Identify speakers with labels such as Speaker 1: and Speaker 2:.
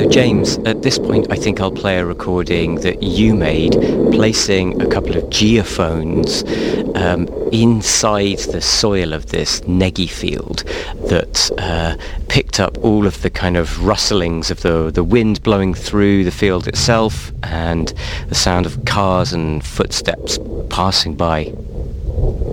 Speaker 1: So James, at this point I think I'll play a recording that you made placing a couple of geophones inside the soil of this neggy field that picked up all of the kind of rustlings of the wind blowing through the field itself and the sound of cars and footsteps passing by.